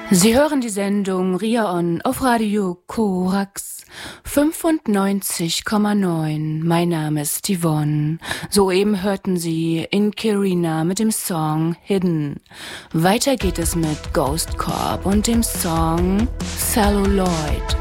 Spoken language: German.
Sie hören die Sendung RIA On auf Radio Korax 95,9. Mein Name ist Yvonne. Soeben hörten Sie Inkirina mit dem Song Hidden. Weiter geht es mit Ghost Corp und dem Song Celluloid.